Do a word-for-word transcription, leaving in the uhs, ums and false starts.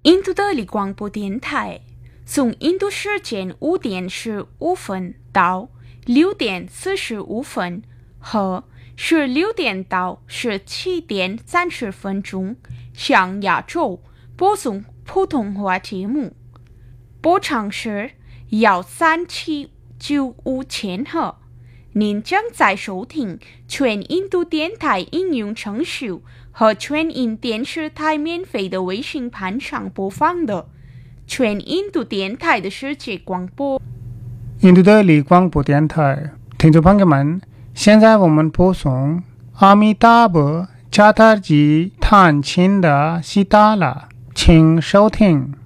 印度德里广播电台，从印度时间五点十五分到六点四十五分和十六点到十七点三十分钟向亚洲播送普通话节目。波长是幺三七九五千赫。您将在收听全印度电台应用程序和全印电视台免费的微信盘上播放的全印度电台的世界广播。 印度的里广播电台，听众朋友们，现在我们播送阿弥达波加塔吉探亲的西达拉，请收听。